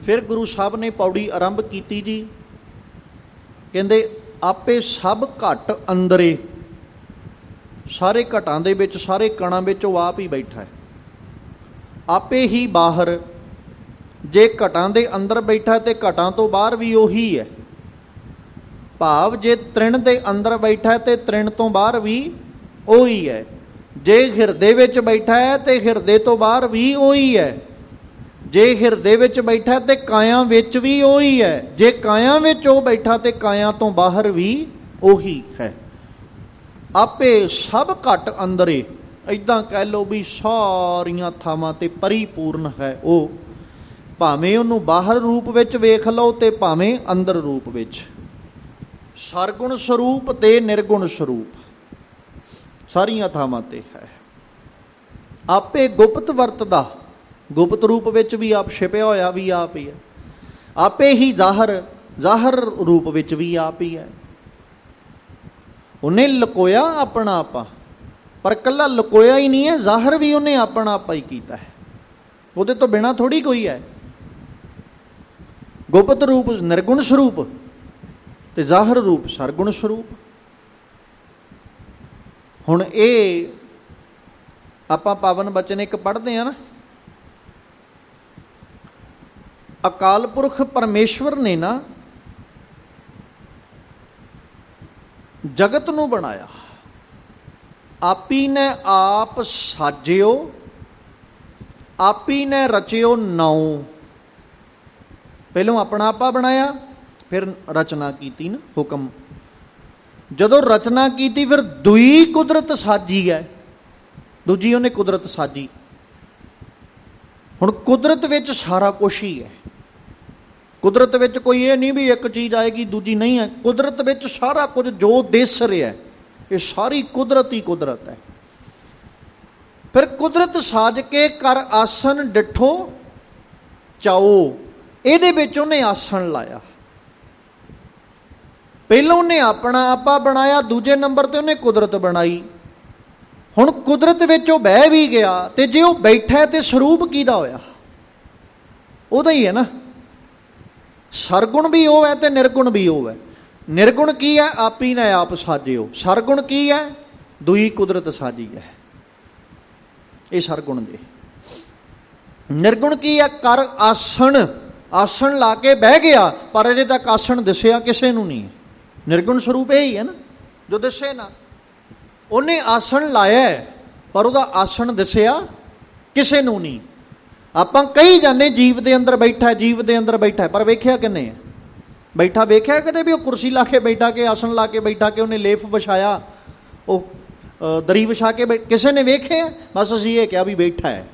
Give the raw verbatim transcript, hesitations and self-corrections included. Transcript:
ਫਿਰ ਗੁਰੂ ਸਾਹਿਬ ਨੇ ਪੌੜੀ ਆਰੰਭ ਕੀਤੀ ਜੀ। ਕਹਿੰਦੇ ਆਪੇ ਸਭ ਘਟ ਅੰਦਰੇ, ਸਾਰੇ ਘਟਾਂ ਦੇ ਵਿੱਚ, ਸਾਰੇ ਕਣਾਂ ਵਿੱਚ ਉਹ ਆਪ ਹੀ ਬੈਠਾ ਹੈ। ਆਪੇ ਹੀ ਬਾਹਰ, ਜੇ ਘਟਾਂ ਦੇ ਅੰਦਰ ਬੈਠਾ ਤੇ ਘਟਾਂ ਤੋਂ ਬਾਹਰ ਵੀ ਉਹੀ ਹੈ। ਭਾਵ ਜੇ ਤ੍ਰਿਣ ਦੇ ਅੰਦਰ ਬੈਠਾ ਤੇ ਤ੍ਰਿਣ ਤੋਂ ਬਾਹਰ ਵੀ ਉਹੀ ਹੈ। ਜੇ ਹਿਰਦੇ ਵਿੱਚ ਬੈਠਾ ਹੈ ਤੇ ਹਿਰਦੇ ਤੋਂ ਬਾਹਰ ਵੀ ਉਹੀ ਹੈ। ਜੇ ਹਿਰਦੇ ਵਿੱਚ ਬੈਠਾ ਤੇ ਕਾਇਆ ਵਿੱਚ ਵੀ ਉਹੀ ਹੈ। ਜੇ ਕਾਇਆ ਵਿੱਚ ਉਹ ਬੈਠਾ ਤੇ ਕਾਇਆ ਤੋਂ ਬਾਹਰ ਵੀ ਉਹੀ ਹੈ। ਆਪੇ ਸਭ ਘਟ ਅੰਦਰੇ, ਇੱਦਾਂ ਕਹਿ ਲਓ ਵੀ ਸਾਰੀਆਂ ਥਾਵਾਂ ਤੇ ਪਰਿਪੂਰਨ ਹੈ ਉਹ। ਭਾਵੇਂ ਉਹਨੂੰ ਬਾਹਰ ਰੂਪ ਵਿੱਚ ਵੇਖ ਲਓ ਤੇ ਭਾਵੇਂ ਅੰਦਰ ਰੂਪ ਵਿੱਚ। ਸਰਗੁਣ ਸਰੂਪ ਤੇ ਨਿਰਗੁਣ ਸਰੂਪ ਸਾਰੀਆਂ ਥਾਵਾਂ ਤੇ ਹੈ। ਆਪੇ ਗੁਪਤ ਵਰਤਦਾ, ਗੁਪਤ ਰੂਪ ਵਿੱਚ ਵੀ ਆਪ ਛਿਪਿਆ ਹੋਇਆ ਵੀ ਆਪ ਹੀ ਹੈ। ਆਪੇ ਹੀ ਜ਼ਾਹਰ, ਜ਼ਾਹਰ ਰੂਪ ਵਿੱਚ ਵੀ ਆਪ ਹੀ ਹੈ। ਉਹਨੇ ਲੁਕੋਇਆ ਆਪਣਾ ਆਪਾ, ਪਰ ਇਕੱਲਾ ਲੁਕੋਇਆ ਹੀ ਨਹੀਂ ਹੈ, ਜ਼ਾਹਰ ਵੀ ਉਹਨੇ ਆਪਣਾ ਆਪਾ ਹੀ ਕੀਤਾ ਹੈ। ਉਹਦੇ ਤੋਂ ਬਿਨਾਂ ਥੋੜ੍ਹੀ ਕੋਈ ਹੈ। ਗੁਪਤ ਰੂਪ ਨਿਰਗੁਣ ਸਰੂਪ ਤੇ ਜ਼ਾਹਰ ਰੂਪ ਸਰਗੁਣ ਸਰੂਪ। ਹੁਣ ਇਹ ਆਪਾਂ ਪਾਵਨ ਬਚਨ ਇੱਕ ਪੜ੍ਹਦੇ ਹਾਂ ਨਾ, ਅਕਾਲ ਪੁਰਖ ਪਰਮੇਸ਼ਵਰ ਨੇ ਨਾ ਜਗਤ ਨੂੰ ਬਣਾਇਆ। ਆਪੀ ਨੇ ਆਪ ਸਾਜਿਓ, ਆਪੀ ਨੇ ਰਚਿਓ ਨਾਉ। ਪਹਿਲੋਂ ਆਪਣਾ ਆਪਾ ਬਣਾਇਆ, ਫਿਰ ਰਚਨਾ ਕੀਤੀ ਨਾ, ਹੁਕਮ। ਜਦੋਂ ਰਚਨਾ ਕੀਤੀ ਫਿਰ ਦੂਈ ਕੁਦਰਤ ਸਾਜੀ ਹੈ, ਦੂਜੀ ਉਹਨੇ ਕੁਦਰਤ ਸਾਜੀ। ਹੁਣ ਕੁਦਰਤ ਵਿੱਚ ਸਾਰਾ ਕੁਛ ਹੀ ਹੈ। ਕੁਦਰਤ ਵਿੱਚ ਕੋਈ ਇਹ ਨਹੀਂ ਵੀ ਇੱਕ ਚੀਜ਼ ਆਏਗੀ ਦੂਜੀ ਨਹੀਂ ਹੈ। ਕੁਦਰਤ ਵਿੱਚ ਸਾਰਾ ਕੁਝ ਜੋ ਦਿਸ ਰਿਹਾ ਇਹ ਸਾਰੀ ਕੁਦਰਤ ਹੀ ਕੁਦਰਤ ਹੈ। ਫਿਰ ਕੁਦਰਤ ਸਾਜ ਕੇ ਕਰ ਆਸਨ ਡਿਠੋ ਚਾਓ, ਇਹਦੇ ਵਿੱਚ ਉਹਨੇ ਆਸਣ ਲਾਇਆ। ਪਹਿਲਾਂ ਉਹਨੇ ਆਪਣਾ ਆਪਾ ਬਣਾਇਆ, ਦੂਜੇ ਨੰਬਰ ਤੇ ਉਹਨੇ ਕੁਦਰਤ ਬਣਾਈ। ਹੁਣ ਕੁਦਰਤ ਵਿੱਚ ਉਹ ਬਹਿ ਵੀ ਗਿਆ ਤੇ ਜੇ ਉਹ ਬੈਠਾ ਤੇ ਸਰੂਪ ਕਿਹਦਾ ਹੋਇਆ? ਉਹਦਾ ਹੀ ਹੈ ਨਾ। ਸਰਗੁਣ ਵੀ ਉਹ ਹੈ ਤੇ ਨਿਰਗੁਣ ਵੀ ਉਹ ਹੈ। ਨਿਰਗੁਣ ਕੀ ਹੈ? ਆਪੀ ਨੇ ਆਪ ਸਾਜਿਓ। ਸਰਗੁਣ ਕੀ ਹੈ? ਦੂਈ ਕੁਦਰਤ ਸਾਜੀ ਹੈ। ਇਹ ਸਰਗੁਣ ਦੇ। ਨਿਰਗੁਣ ਕੀ ਹੈ? ਕਰ ਆਸਣ, ਆਸਣ ਲਾ ਕੇ ਬਹਿ ਗਿਆ ਪਰ ਅਜੇ ਤੱਕ ਆਸਣ ਦਿਸਿਆ ਕਿਸੇ ਨੂੰ ਨਹੀਂ। ਨਿਰਗੁਣ ਸਰੂਪ ਇਹ ਹੀ ਹੈ ਨਾ ਜੋ ਦਿਸੇ ਨਾ। ਉਹਨੇ ਆਸਣ ਲਾਇਆ ਪਰ ਉਹਦਾ ਆਸਣ ਦਿਸਿਆ ਕਿਸੇ ਨੂੰ ਨਹੀਂ। ਆਪਾਂ ਕਹੀ ਜਾਂਦੇ ਜੀਵ ਦੇ ਅੰਦਰ ਬੈਠਾ, ਜੀਵ ਦੇ ਅੰਦਰ ਬੈਠਾ, ਪਰ ਵੇਖਿਆ ਕਿੰਨੇ ਆ? ਬੈਠਾ ਵੇਖਿਆ ਕਦੇ ਵੀ? ਉਹ ਕੁਰਸੀ ਲਾ ਕੇ ਬੈਠਾ ਕੇ, ਆਸਣ ਲਾ ਕੇ ਬੈਠਾ ਕੇ, ਉਹਨੇ ਲੇਫ ਵਿਛਾਇਆ, ਉਹ ਦਰੀ ਵਿਛਾ ਕੇ ਬੈਠ, ਕਿਸੇ ਨੇ ਵੇਖਿਆ? ਬਸ ਅਸੀਂ ਇਹ ਕਿਹਾ ਵੀ ਬੈਠਾ ਹੈ।